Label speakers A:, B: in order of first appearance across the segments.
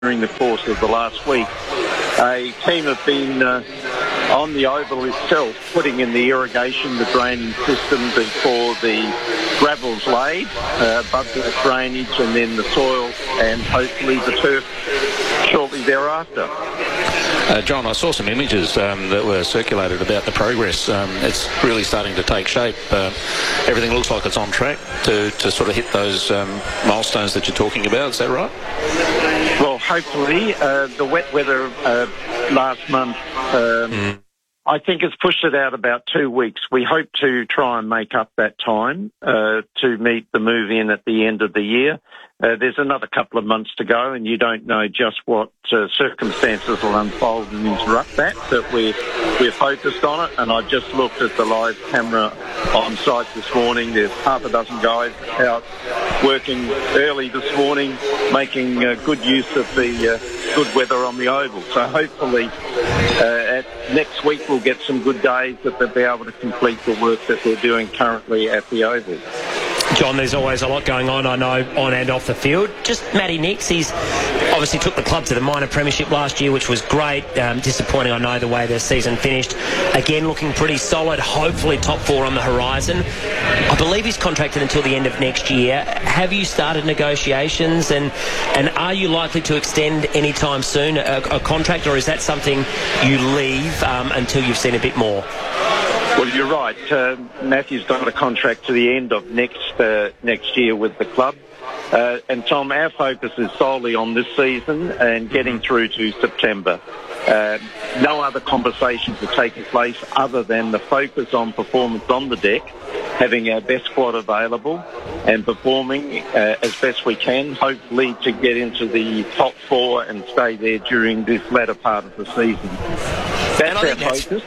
A: during the course of the last week. A team have been on the oval itself, putting in the irrigation, the draining system before the gravel's laid, above the drainage, and then the soil and hopefully the turf shortly thereafter.
B: John, I saw some images that were circulated about the progress. It's really starting to take shape. Everything looks like it's on track to sort of hit those milestones that you're talking about. Is that right?
A: Well, hopefully. The wet weather last month, I think it's pushed it out about 2 weeks. We hope to try and make up that time to meet the move-in at the end of the year. There's another couple of months to go, and you don't know just what circumstances will unfold and interrupt that, but we're focused on it. And I just looked at the live camera on site this morning. There's half a dozen guys out working early this morning, making good use of the good weather on the oval. So hopefully next week we'll get some good days that they'll be able to complete the work that they're doing currently at the oval.
C: John, there's always a lot going on, I know, on and off the field. Just Matty Nicks, he's obviously took the club to the minor premiership last year, which was great. Disappointing, I know, the way the season finished. Again, looking pretty solid, hopefully top four on the horizon. I believe he's contracted until the end of next year. Have you started negotiations, and are you likely to extend any time soon a contract, or is that something you leave until you've seen a bit more?
A: Well, you're right. Matthew's got a contract to the end of next year with the club. And Tom, our focus is solely on this season and getting through to September. No other conversations are taking place other than the focus on performance on the deck, having our best squad available and performing as best we can, hopefully to get into the top four and stay there during this latter part of the season. That's our focus.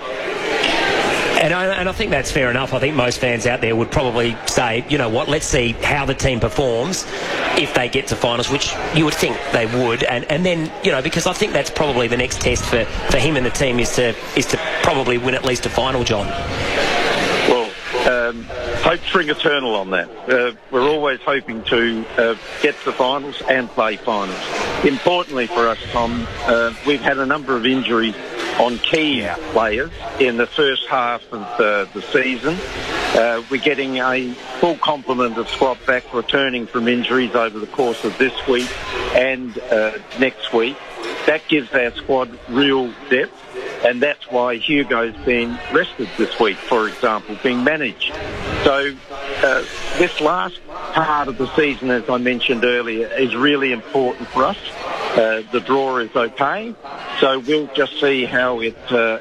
C: And I think that's fair enough. I think most fans out there would probably say, you know what, let's see how the team performs if they get to finals, which you would think they would. And then, you know, because I think that's probably the next test for him and the team is to probably win at least a final, John.
A: Well, hope spring eternal on that. We're always hoping to get to the finals and play finals. Importantly for us, Tom, we've had a number of injuries on key players in the first half of the season. We're getting a full complement of squad back returning from injuries over the course of this week and next week. That gives our squad real depth, and that's why Hugo's been rested this week, for example, being managed. So this last part of the season, as I mentioned earlier, is really important for us. The draw is okay, so we'll just see how it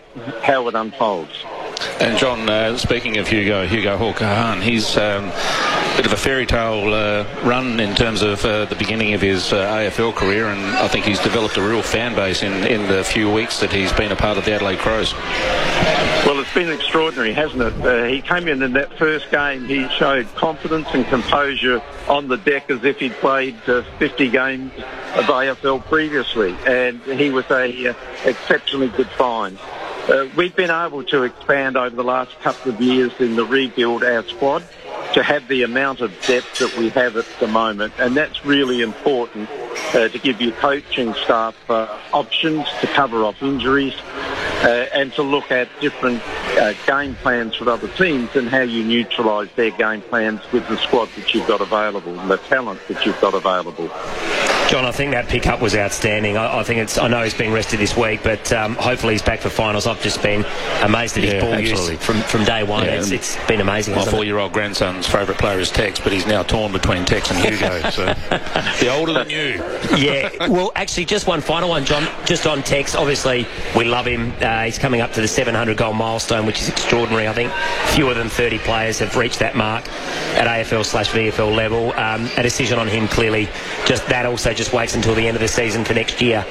A: unfolds.
B: And John, speaking of Hugo Hawker-Hahn, he's a bit of a fairy tale run in terms of the beginning of his AFL career, and I think he's developed a real fan base in the few weeks that he's been a part of the Adelaide Crows.
A: Well, it's been extraordinary, hasn't it? He came in that first game, he showed confidence and composure on the deck as if he'd played 50 games of AFL previously, and he was a exceptionally good find. We've been able to expand over the last couple of years in the rebuild our squad to have the amount of depth that we have at the moment, and that's really important to give your coaching staff options to cover off injuries and to look at different game plans for other teams and how you neutralise their game plans with the squad that you've got available and the talent that you've got available.
C: John, I think that pickup was outstanding. I know he's been rested this week, but hopefully he's back for finals. I've just been amazed at his ball use from day one. Yeah, it's been amazing.
B: My 4-year-old grandson's favourite player is Tex, but he's now torn between Tex and Hugo. So the older the new.
C: Yeah. Well, actually, just one final one, John. Just on Tex, obviously we love him. He's coming up to the 700-goal milestone, which is extraordinary. I think fewer than 30 players have reached that mark at AFL/VFL level. A decision on him clearly just waits until the end of the season for next year.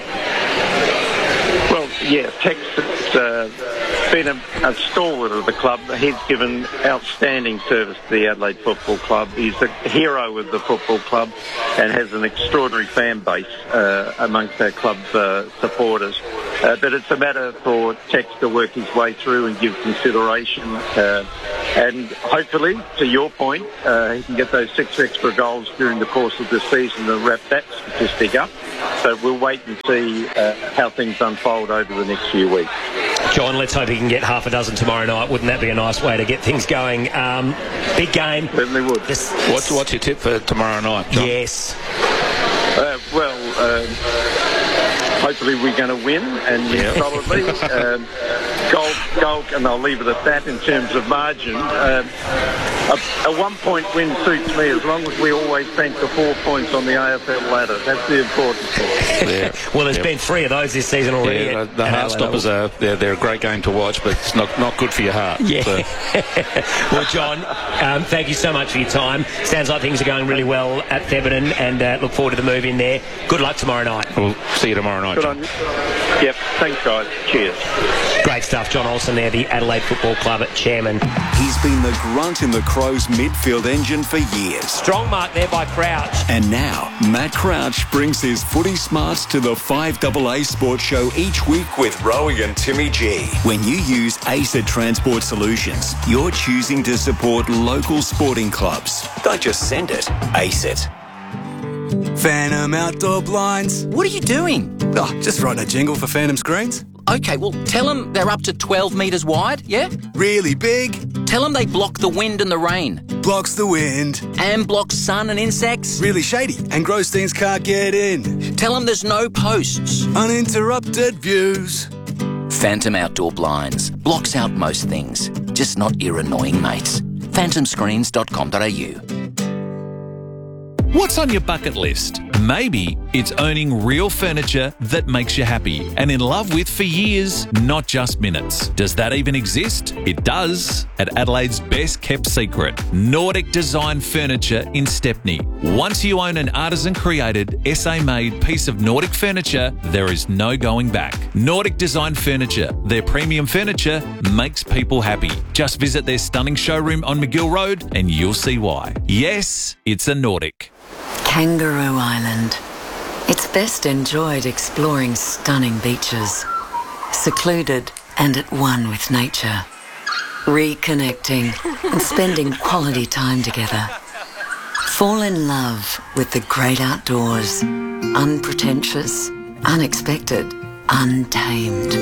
A: Well, yeah, Tex has been a stalwart of the club. He's given outstanding service to the Adelaide Football Club. He's a hero of the football club and has an extraordinary fan base amongst our club supporters. But it's a matter for Tex to work his way through and give consideration And hopefully, to your point, he can get those 6 extra goals during the course of the season and wrap that statistic up. So we'll wait and see how things unfold over the next few weeks.
C: John, let's hope he can get half a dozen tomorrow night. Wouldn't that be a nice way to get things going? Big game.
A: Certainly would.
B: What's your tip for tomorrow night, John?
C: Yes.
A: Hopefully we're going to win, and solidly. Goal, and I'll leave it at that in terms of margin. A 1-point win suits me, as long as we always bank the 4 points on the AFL ladder. That's the important thing.
B: Yeah.
C: Well, there's been 3 of those this season already.
B: Yeah, the Heartstoppers they're a great game to watch, but it's not good for your heart.
C: Yeah.
B: So.
C: Well, John, thank you so much for your time. Sounds like things are going really well at Thebarton, and look forward to the move in there. Good luck tomorrow night.
B: We'll see you tomorrow night, John.
A: Yep, thanks, guys. Cheers.
C: Great stuff. John Olsen there, the Adelaide Football Club chairman.
D: He's been the grunt in the Crows midfield engine for years.
C: Strong mark there by Crouch.
D: And now, Matt Crouch brings his footy smarts to the 5AA Sports Show each week with Rowie and Timmy G. When you use ACET Transport Solutions, you're choosing to support local sporting clubs. Don't just send it, ACET.
E: Phantom Outdoor Blinds.
F: What are you doing?
E: Oh, just writing a jingle for Phantom Screens.
F: Okay, well, tell them they're up to 12 metres wide, yeah?
E: Really big.
F: Tell them they block the wind and the rain.
E: Blocks the wind.
F: And block sun and insects.
E: Really shady, and Grossteins can't get in.
F: Tell them there's no posts.
E: Uninterrupted views.
F: Phantom Outdoor Blinds. Blocks out most things, just not your annoying mates. phantomscreens.com.au.
G: What's on your bucket list? Maybe it's owning real furniture that makes you happy and in love with for years, not just minutes. Does that even exist? It does at Adelaide's best kept secret, Nordic Design Furniture in Stepney. Once you own an artisan created, SA made piece of Nordic furniture, there is no going back. Nordic Design Furniture, their premium furniture makes people happy. Just visit their stunning showroom on McGill Road and you'll see why. Yes, it's a Nordic.
H: Kangaroo Island. It's best enjoyed exploring stunning beaches, secluded and at one with nature, reconnecting and spending quality time together. Fall in love with the great outdoors, unpretentious, unexpected, untamed.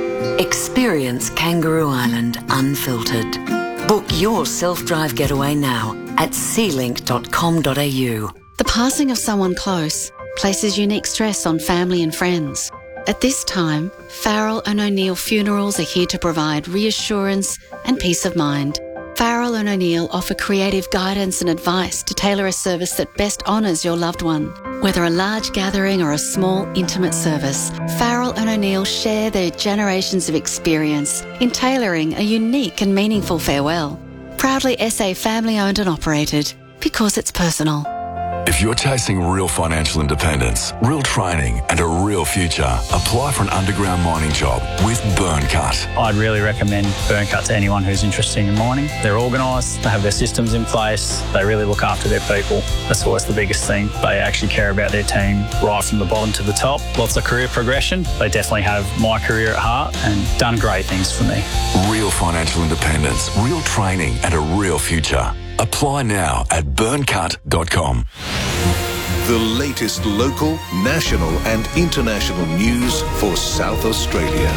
H: Experience Kangaroo Island unfiltered. Book your self-drive getaway now at sealink.com.au.
I: The passing of someone close places unique stress on family and friends. At this time, Farrell and O'Neill Funerals are here to provide reassurance and peace of mind. Farrell and O'Neill offer creative guidance and advice to tailor a service that best honours your loved one. Whether a large gathering or a small, intimate service, Farrell and O'Neill share their generations of experience in tailoring a unique and meaningful farewell. Proudly SA family-owned and operated, because it's personal.
J: If you're chasing real financial independence, real training and a real future, apply for an underground mining job with Burncut.
K: I'd really recommend Burncut to anyone who's interested in mining. They're organised, they have their systems in place, they really look after their people. That's always the biggest thing. They actually care about their team right from the bottom to the top. Lots of career progression. They definitely have my career at heart and done great things for me.
J: Real financial independence, real training and a real future. Apply now at burncut.com.
L: The latest local, national and international news for South Australia.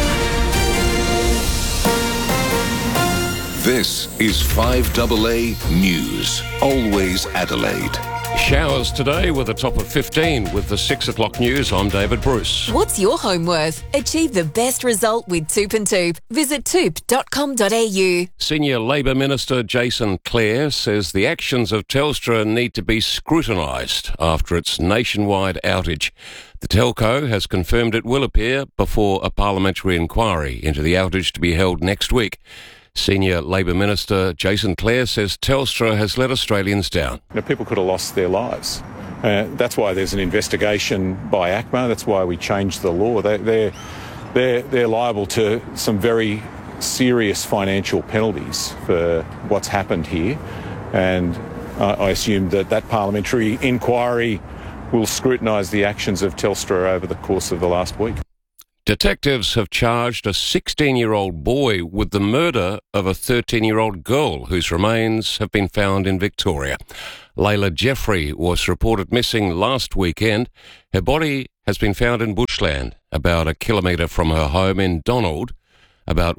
L: This is 5AA News. Always Adelaide.
M: Showers today with a top of 15. With the 6 o'clock news, I'm David Bruce.
N: What's your home worth? Achieve the best result with Toop and Toop. Visit toop.com.au.
M: Senior Labor Minister Jason Clare says the actions of Telstra need to be scrutinised after its nationwide outage. The telco has confirmed it will appear before a parliamentary inquiry into the outage to be held next week. Senior Labor Minister Jason Clare says Telstra has let Australians down.
O: People could have lost their lives. That's why there's an investigation by ACMA. That's why we changed the law. They're liable to some very serious financial penalties for what's happened here. And I assume that parliamentary inquiry will scrutinise the actions of Telstra over the course of the last week.
M: Detectives have charged a 16-year-old boy with the murder of a 13-year-old girl whose remains have been found in Victoria. Layla Jeffrey was reported missing last weekend. Her body has been found in bushland, about a kilometre from her home in Donald, about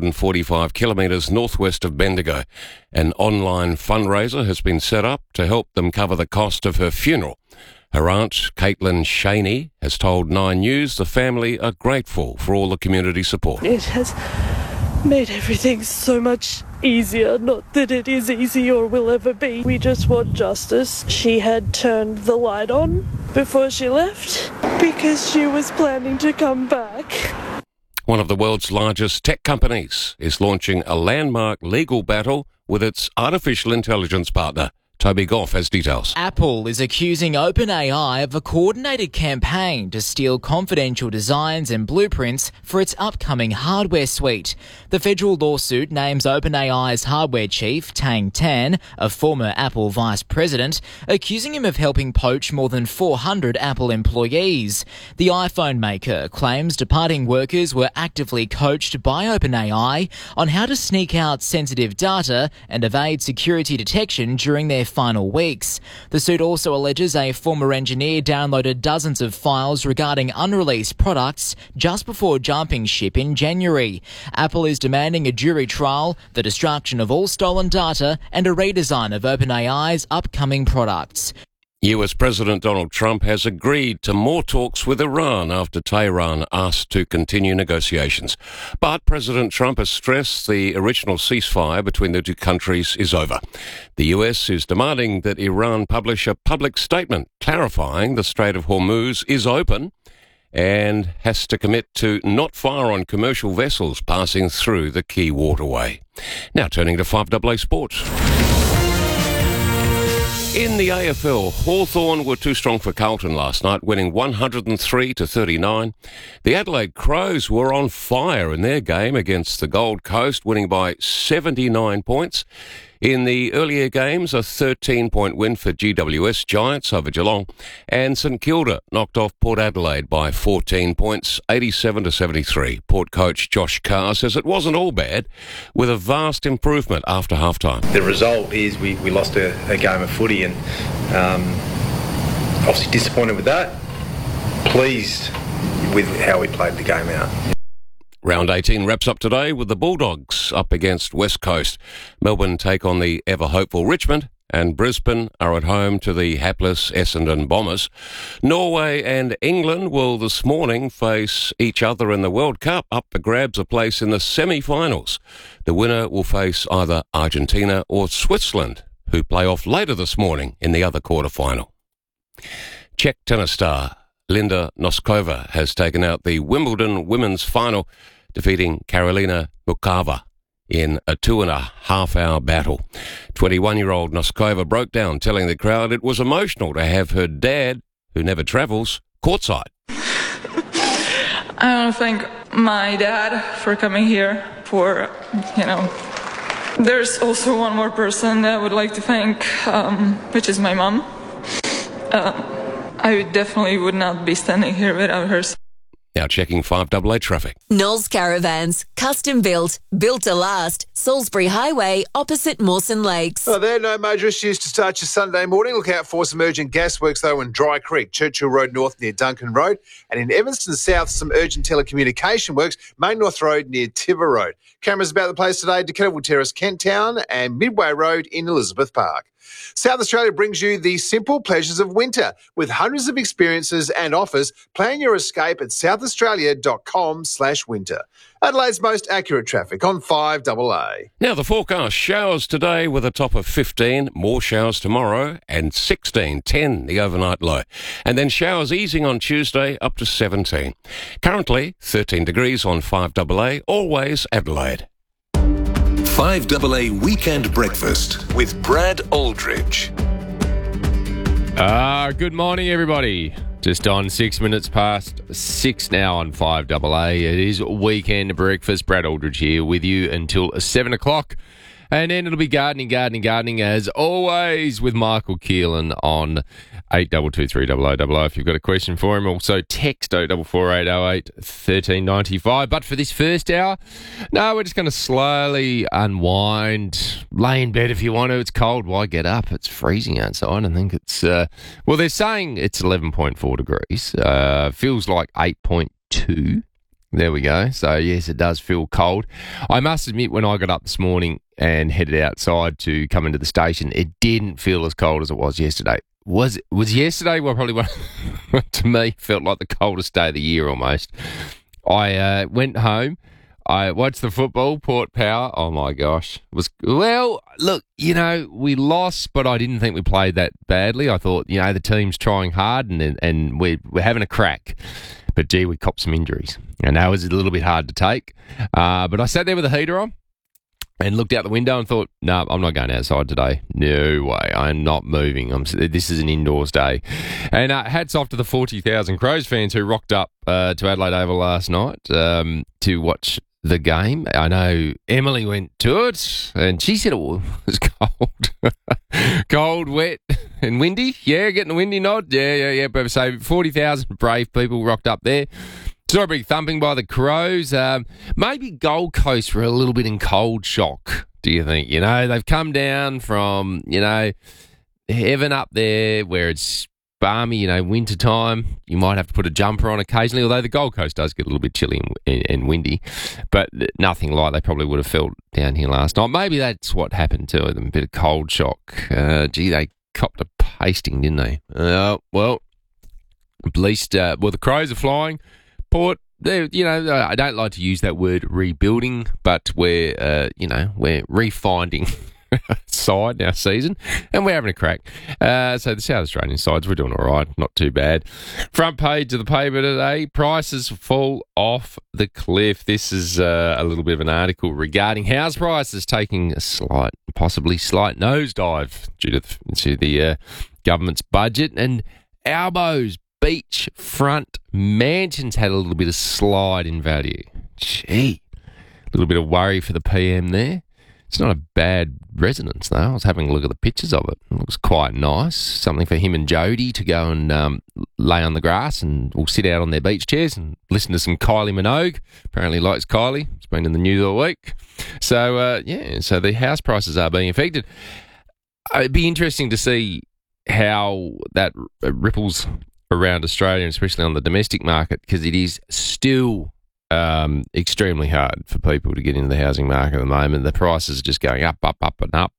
M: 145 kilometres northwest of Bendigo. An online fundraiser has been set up to help them cover the cost of her funeral. Her aunt, Caitlin Shaney, has told Nine News the family are grateful for all the community support.
P: It has made everything so much easier. Not that it is easy or will ever be. We just want justice. She had turned the light on before she left because she was planning to come back.
M: One of the world's largest tech companies is launching a landmark legal battle with its artificial intelligence partner. Toby Goff has details.
Q: Apple is accusing OpenAI of a coordinated campaign to steal confidential designs and blueprints for its upcoming hardware suite. The federal lawsuit names OpenAI's hardware chief, Tang Tan, a former Apple vice president, accusing him of helping poach more than 400 Apple employees. The iPhone maker claims departing workers were actively coached by OpenAI on how to sneak out sensitive data and evade security detection during their final weeks. The suit also alleges a former engineer downloaded dozens of files regarding unreleased products just before jumping ship in January. Apple is demanding a jury trial, the destruction of all stolen data, and a redesign of OpenAI's upcoming products.
M: US President Donald Trump has agreed to more talks with Iran after Tehran asked to continue negotiations. But President Trump has stressed the original ceasefire between the two countries is over. The US is demanding that Iran publish a public statement clarifying the Strait of Hormuz is open and has to commit to not fire on commercial vessels passing through the key waterway. Now turning to 5AA Sports. In the AFL, Hawthorn were too strong for Carlton last night, winning 103-39. The Adelaide Crows were on fire in their game against the Gold Coast, winning by 79 points. In the earlier games, a 13-point win for GWS Giants over Geelong, and St Kilda knocked off Port Adelaide by 14 points, 87-73. Port coach Josh Carr says it wasn't all bad, with a vast improvement after halftime.
R: The result is we lost a game of footy, and obviously disappointed with that, pleased with how we played the game out.
M: Round 18 wraps up today with the Bulldogs up against West Coast. Melbourne take on the ever-hopeful Richmond, and Brisbane are at home to the hapless Essendon Bombers. Norway and England will this morning face each other in the World Cup, up for grabs a place in the semi-finals. The winner will face either Argentina or Switzerland, who play off later this morning in the other quarter-final. Czech tennis star Linda Noskova has taken out the Wimbledon women's final, defeating Karolina Muchova in a 2.5-hour battle. 21-year-old Noskova broke down, telling the crowd it was emotional to have her dad, who never travels, courtside.
S: I want to thank my dad for coming here, There's also one more person that I would like to thank, which is my mom. I definitely would not be standing here without her.
M: Now checking 5AA traffic.
N: Knowles Caravans, custom built to last. Salisbury Highway, opposite Mawson Lakes.
T: Oh, there are no major issues to start your Sunday morning. Look out for some urgent gasworks, though, in Dry Creek, Churchill Road North near Duncan Road, and in Evanston South, some urgent telecommunication works, Main North Road near Tiver Road. Cameras about the place today, Decatterville Terrace, Kent Town, and Midway Road in Elizabeth Park. South Australia brings you the simple pleasures of winter. With hundreds of experiences and offers, plan your escape at southaustralia.com/winter. Adelaide's most accurate traffic on 5AA.
M: Now the forecast: showers today with a top of 15, more showers tomorrow, and 16, 10 the overnight low. And then showers easing on Tuesday up to 17. Currently 13 degrees on 5AA, always Adelaide.
L: 5AA Weekend Breakfast with Brad Aldridge.
U: Good morning, everybody. Just on 6 minutes past 6 now on 5AA. It is Weekend Breakfast. Brad Aldridge here with you until 7 o'clock. And then it'll be gardening as always with Michael Keelan on 82230000 if you've got a question for him. Also text 044808 1395. But for this first hour, no, we're just going to slowly unwind. Lay in bed if you want to. It's cold. Why get up? It's freezing outside. I think it's, well, they're saying it's 11.4 degrees. Feels like 8.2. There we go. So, yes, it does feel cold. I must admit, when I got up this morning and headed outside to come into the station, it didn't feel as cold as it was yesterday. Was yesterday, well, probably to me, felt like the coldest day of the year almost. I went home. I watched the football, Port Power. Oh, my gosh. Well, look, we lost, but I didn't think we played that badly. I thought, the team's trying hard and we're having a crack. But, gee, we copped some injuries. And that was a little bit hard to take. But I sat there with the heater on and looked out the window and thought, no, I'm not going outside today. No way. I'm not moving. This is an indoors day. And hats off to the 40,000 Crows fans who rocked up to Adelaide Oval last night to watch the game. I know Emily went to it and she said it was cold. Cold, wet and windy. Yeah, getting the windy nod. Yeah. But so 40,000 brave people rocked up there. Saw a big thumping by the Crows. Maybe Gold Coast were a little bit in cold shock, do you think? They've come down from, heaven up there where it's balmy, winter time. You might have to put a jumper on occasionally, although the Gold Coast does get a little bit chilly and windy, but nothing like they probably would have felt down here last night. Maybe that's what happened to them, a bit of cold shock. They copped a pasting, didn't they? Well, at least, the Crows are flying. Port, I don't like to use that word rebuilding, but we're refinding side our season, and we're having a crack. So the South Australian sides, we're doing all right, not too bad. Front page of the paper today, prices fall off the cliff. This is a little bit of an article regarding house prices taking a possibly slight nosedive due to the government's budget, and Albo's beachfront mansions had a little bit of slide in value. Gee, a little bit of worry for the PM there. It's not a bad residence, though. I was having a look at the pictures of it. It looks quite nice. Something for him and Jodie to go and lay on the grass and we'll sit out on their beach chairs and listen to some Kylie Minogue. Apparently likes Kylie. It's been in the news all week. So, so the house prices are being affected. It'd be interesting to see how that ripples around Australia, especially on the domestic market, because it is still extremely hard for people to get into the housing market at the moment. The prices are just going up and up.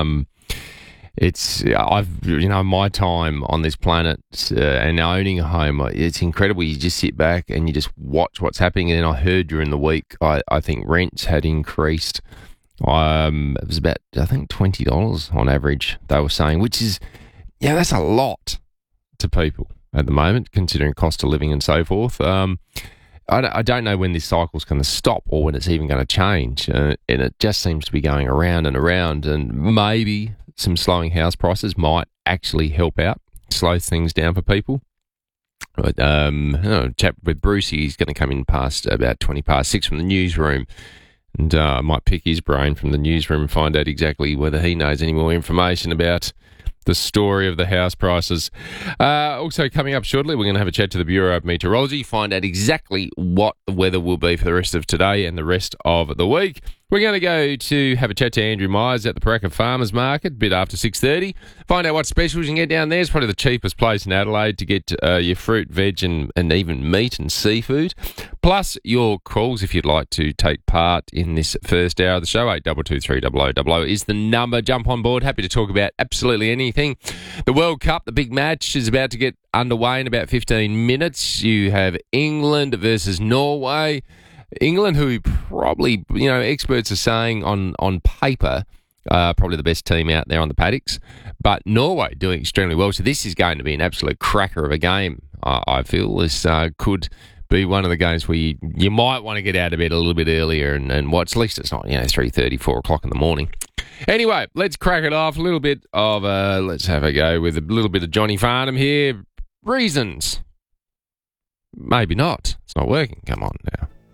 U: My time on this planet and owning a home, it's incredible. You just sit back and you just watch what's happening. And I heard during the week, I think rents had increased. It was about, I think, $20 on average, they were saying, which is, that's a lot to people at the moment, considering cost of living and so forth. I don't know when this cycle's going to stop or when it's even going to change. And it just seems to be going around and around. And maybe some slowing house prices might actually help out, slow things down for people. But, chat with Bruce, he's going to come in past about 6:20 from the newsroom. And I might pick his brain from the newsroom and find out exactly whether he knows any more information about the story of the house prices. Also coming up shortly, we're going to have a chat to the Bureau of Meteorology, find out exactly what the weather will be for the rest of today and the rest of the week. We're going to go to have a chat to Andrew Myers at the Paraka Farmers Market a bit after 6:30. Find out what specials you can get down there. It's probably the cheapest place in Adelaide to get your fruit, veg and even meat and seafood. Plus your calls if you'd like to take part in this first hour of the show. 82230000 is the number. Jump on board. Happy to talk about absolutely anything. The World Cup, the big match, is about to get underway in about 15 minutes. You have England versus Norway. England, who probably, experts are saying on paper, probably the best team out there on the paddocks, but Norway doing extremely well. So this is going to be an absolute cracker of a game, I feel. This could be one of the games where you might want to get out of bed a little bit earlier and watch. At least it's not, 3:30, 4 o'clock in the morning. Anyway, let's crack it off. A little bit of, let's have a go with a little bit of Johnny Farnham here. Reasons. Maybe not. It's not working. Come on now.